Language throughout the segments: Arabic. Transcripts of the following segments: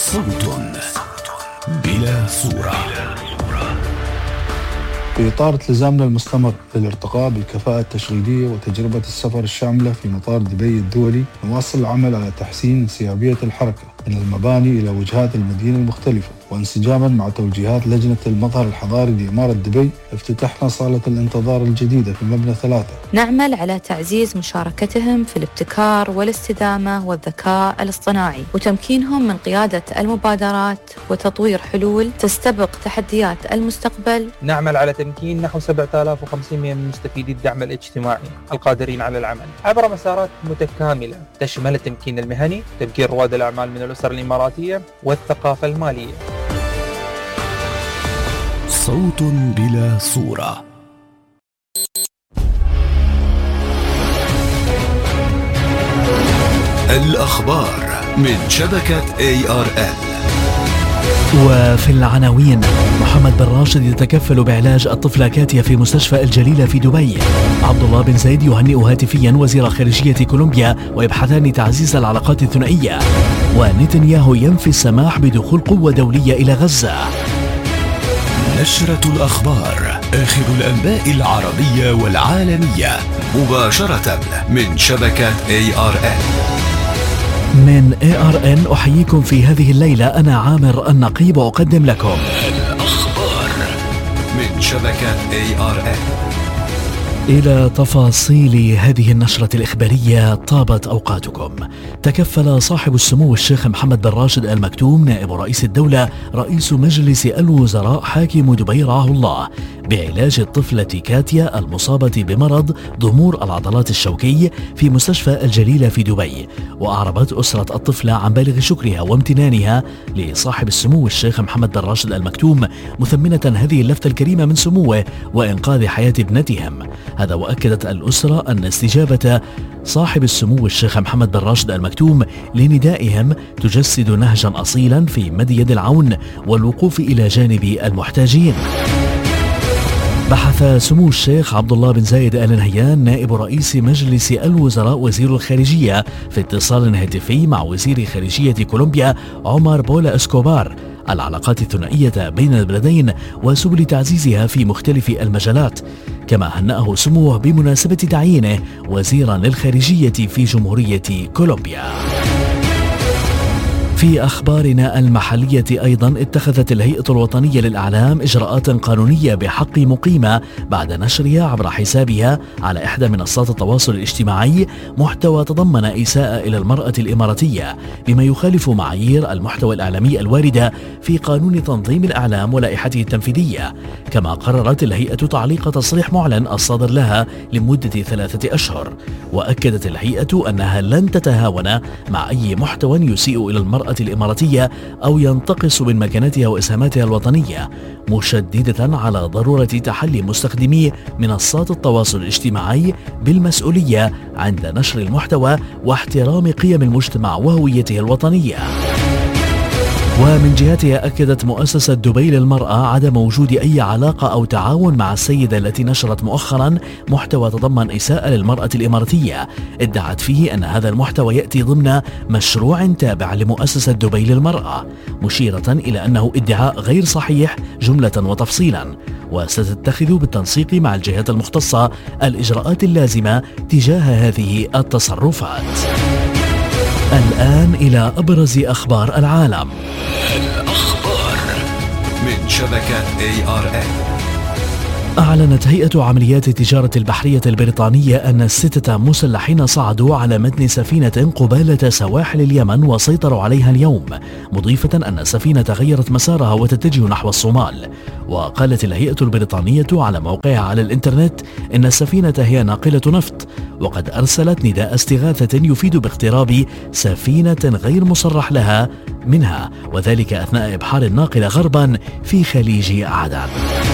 صوت بلا صورة. في إطار التزامنا المستمر للارتقاء بالكفاءة التشغيلية وتجربة السفر الشاملة في مطار دبي الدولي، نواصل العمل على تحسين انسيابية الحركة من المباني إلى وجهات المدينة المختلفة، وانسجاما مع توجيهات لجنة المظهر الحضاري لإمارة دبي افتتحنا صالة الانتظار الجديدة في مبنى 3. نعمل على تعزيز مشاركتهم في الابتكار والاستدامة والذكاء الاصطناعي وتمكينهم من قيادة المبادرات وتطوير حلول تستبق تحديات المستقبل. نعمل على تمكين نحو 7500 من مستفيدي الدعم الاجتماعي القادرين على العمل عبر مسارات متكاملة تشمل التمكين المهني، تمكين رواد الأعمال من الأسر الإماراتية والثقافة المالية. صوت بلا صورة. الأخبار من شبكة ARN. وفي العناوين: محمد بن راشد يتكفل بعلاج الطفلة كاتيا في مستشفى الجليلة في دبي. عبد الله بن زايد يهنئ هاتفيا وزير خارجية كولومبيا ويبحثان تعزيز العلاقات الثنائية. ونتنياهو ينفي السماح بدخول قوة دولية إلى غزة. نشرة الأخبار، آخر الأنباء العربية والعالمية مباشرة من شبكة ARN. من ARN أحييكم في هذه الليلة، أنا عامر النقيب وأقدم لكم الأخبار من شبكة ARN. إلى تفاصيل هذه النشرة الإخبارية. طابت أوقاتكم. تكفل صاحب السمو الشيخ محمد بن راشد آل مكتوم نائب رئيس الدولة رئيس مجلس الوزراء حاكم دبي رعاه الله بعلاج الطفلة كاتيا المصابة بمرض ضمور العضلات الشوكي في مستشفى الجليلة في دبي. وأعربت أسرة الطفلة عن بالغ شكرها وامتنانها لصاحب السمو الشيخ محمد بن راشد آل مكتوم، مثمنة هذه اللفتة الكريمة من سموه وإنقاذ حياة ابنتهم. هذا وأكدت الأسرة أن استجابة صاحب السمو الشيخ محمد بن راشد آل مكتوم لندائهم تجسد نهجا أصيلا في مد يد العون والوقوف إلى جانب المحتاجين. بحث سمو الشيخ عبد الله بن زايد آل نهيان نائب رئيس مجلس الوزراء وزير الخارجية في اتصال هاتفي مع وزير خارجية كولومبيا عمر بولا اسكوبار العلاقات الثنائية بين البلدين وسبل تعزيزها في مختلف المجالات، كما هنأه سموه بمناسبة تعيينه وزيرا للخارجية في جمهورية كولومبيا. في أخبارنا المحلية أيضا، اتخذت الهيئة الوطنية للإعلام إجراءات قانونية بحق مقيمة بعد نشرها عبر حسابها على إحدى منصات التواصل الاجتماعي محتوى تضمن إساءة إلى المرأة الإماراتية بما يخالف معايير المحتوى الإعلامي الواردة في قانون تنظيم الإعلام ولائحته التنفيذية. كما قررت الهيئة تعليق تصريح معلن الصادر لها لمدة 3 أشهر. وأكدت الهيئة أنها لن تتهاون مع أي محتوى يسيء إلى المرأة الإماراتية أو ينتقص من مكانتها وإسهاماتها الوطنية، مشددة على ضرورة تحلي مستخدمي منصات التواصل الاجتماعي بالمسؤولية عند نشر المحتوى واحترام قيم المجتمع وهويته الوطنية. ومن جهتها أكدت مؤسسة دبي للمرأة عدم وجود أي علاقة أو تعاون مع السيدة التي نشرت مؤخرا محتوى تضمن إساءة للمرأة الإماراتية، ادعت فيه أن هذا المحتوى يأتي ضمن مشروع تابع لمؤسسة دبي للمرأة، مشيرة إلى أنه ادعاء غير صحيح جملة وتفصيلا، وستتخذ بالتنسيق مع الجهات المختصة الإجراءات اللازمة تجاه هذه التصرفات. الآن إلى أبرز أخبار العالم. الأخبار من شبكة ARN. أعلنت هيئة عمليات التجارة البحرية البريطانية أن 6 مسلحين صعدوا على متن سفينة قبالة سواحل اليمن وسيطروا عليها اليوم، مضيفة أن السفينة غيرت مسارها وتتجه نحو الصومال. وقالت الهيئة البريطانية على موقعها على الإنترنت إن السفينة هي ناقلة نفط، وقد أرسلت نداء استغاثة يفيد باقتراب سفينة غير مصرح لها منها، وذلك أثناء إبحار الناقلة غربا في خليج عدن.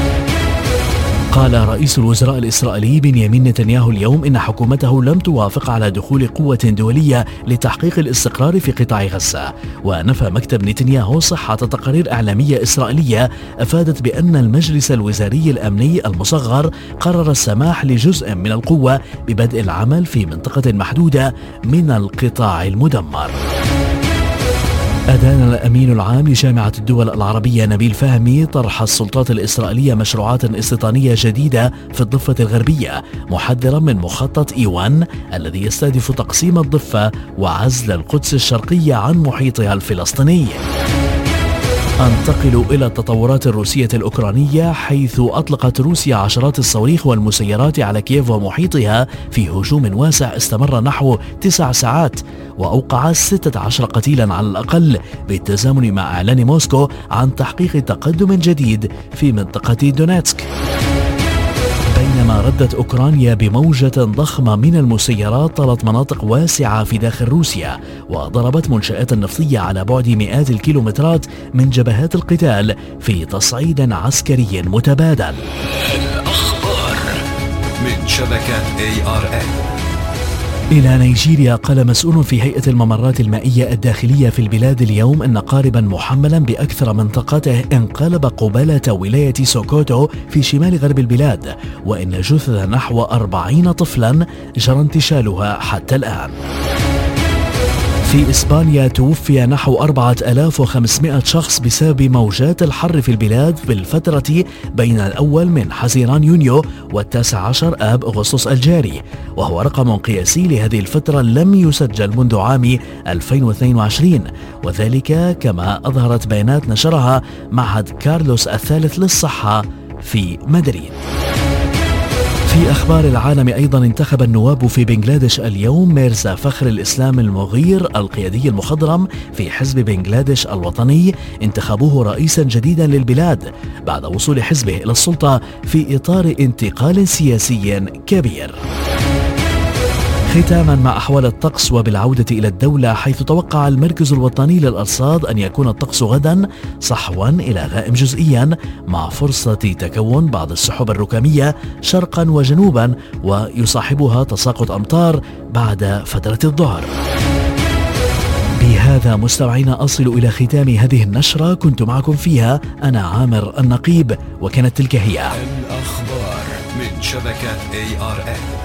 قال رئيس الوزراء الإسرائيلي بنيامين نتنياهو اليوم إن حكومته لم توافق على دخول قوة دولية لتحقيق الاستقرار في قطاع غزة. ونفى مكتب نتنياهو صحة تقارير إعلامية إسرائيلية أفادت بأن المجلس الوزاري الأمني المصغر قرر السماح لجزء من القوة ببدء العمل في منطقة محدودة من القطاع المدمر. أدان الأمين العام لجامعة الدول العربية نبيل فهمي طرح السلطات الإسرائيلية مشروعات استيطانية جديدة في الضفة الغربية، محذرا من مخطط إيوان الذي يستهدف تقسيم الضفة وعزل القدس الشرقية عن محيطها الفلسطيني. أنتقل إلى التطورات الروسية الأوكرانية، حيث أطلقت روسيا عشرات الصواريخ والمسيرات على كييف ومحيطها في هجوم واسع استمر نحو 9 ساعات، وأوقع 16 قتيلا على الأقل، بالتزامن مع إعلان موسكو عن تحقيق تقدم جديد في منطقة دونيتسك. بينما ردت أوكرانيا بموجة ضخمة من المسيرات طالت مناطق واسعة في داخل روسيا، وضربت منشآت نفطية على بعد مئات الكيلومترات من جبهات القتال في تصعيد عسكري متبادل. الأخبار من شبكة ARN. إلى نيجيريا، قال مسؤول في هيئة الممرات المائية الداخلية في البلاد اليوم أن قاربا محملا بأكثر منطقته انقلب قبالة ولاية سوكوتو في شمال غرب البلاد، وإن جثث نحو 40 طفلا جرى انتشالها حتى الآن. في إسبانيا توفي نحو 4500 شخص بسبب موجات الحر في البلاد في الفترة بين الأول من حزيران يونيو و19 آب أغسطس الجاري، وهو رقم قياسي لهذه الفترة لم يسجل منذ عام 2022، وذلك كما أظهرت بيانات نشرها معهد كارلوس الثالث للصحة في مدريد. في أخبار العالم أيضا، انتخب النواب في بنغلاديش اليوم ميرزا فخر الإسلام المغير القيادي المخضرم في حزب بنغلاديش الوطني، انتخبوه رئيسا جديدا للبلاد بعد وصول حزبه إلى السلطة في إطار انتقال سياسي كبير. ختاما مع أحوال الطقس وبالعودة إلى الدولة، حيث توقع المركز الوطني للأرصاد أن يكون الطقس غدا صحوا إلى غائم جزئيا، مع فرصة تكون بعض السحب الركامية شرقا وجنوبا، ويصاحبها تساقط أمطار بعد فترة الظهر. بهذا مستمعينا أصل إلى ختام هذه النشرة، كنت معكم فيها أنا عامر النقيب، وكانت تلك هي الأخبار من شبكة ARN.